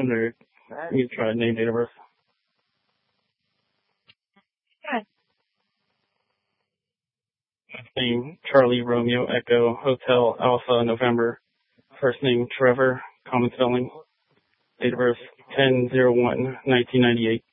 under, you try name, date of birth. Last name, Charlie Romeo Echo Hotel Alpha November. First name, Trevor, common spelling. Date of birth, 10/01/1998.